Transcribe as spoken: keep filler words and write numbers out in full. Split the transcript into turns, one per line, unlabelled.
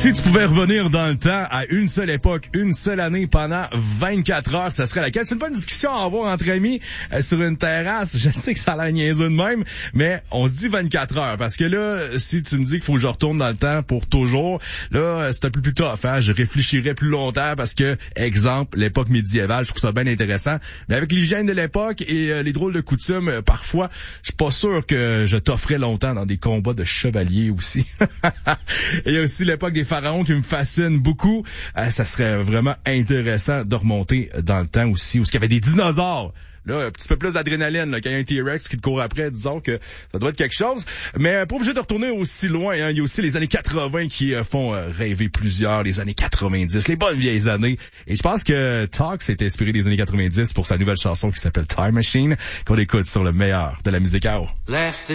Si tu pouvais revenir dans le temps à une seule époque, une seule année pendant vingt-quatre heures, ça serait laquelle? C'est une bonne discussion à avoir entre amis euh, sur une terrasse. Je sais que ça a l'air niaiseux de même, mais on se dit vingt-quatre heures parce que là, si tu me dis qu'il faut que je retourne dans le temps pour toujours, là, c'est un peu plus tough, hein? Je réfléchirais plus longtemps parce que, exemple, l'époque médiévale, je trouve ça bien intéressant. Mais avec l'hygiène de l'époque et euh, les drôles de coutumes, euh, parfois, je suis pas sûr que je t'offrais longtemps dans des combats de chevaliers aussi. Il y a aussi l'époque des pharaons qui me fascine beaucoup. Euh, ça serait vraiment intéressant de remonter dans le temps aussi, où il y avait des dinosaures. Là, un petit peu plus d'adrénaline, là, quand il y a un T-Rex qui te court après, disons que ça doit être quelque chose. Mais pas obligé de retourner aussi loin, hein. Il y a aussi les années quatre-vingts qui euh, font euh, rêver plusieurs, les années quatre-vingt-dix, les bonnes vieilles années. Et je pense que Talk s'est inspiré des années quatre-vingt-dix pour sa nouvelle chanson qui s'appelle Time Machine, qu'on écoute sur le meilleur de la musique à eau.